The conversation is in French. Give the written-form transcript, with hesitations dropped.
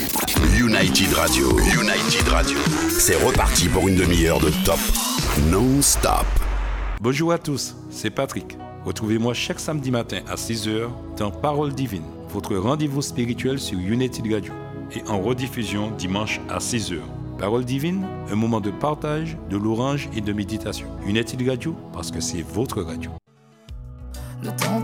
United Radio. United Radio. C'est reparti pour une demi-heure de top non-stop. Bonjour à tous, c'est Patrick. Retrouvez-moi chaque samedi matin à 6h dans Parole Divine, votre rendez-vous spirituel sur United Radio et en rediffusion dimanche à 6h. Parole Divine, un moment de partage, de louange et de méditation. United Radio, parce que c'est votre radio.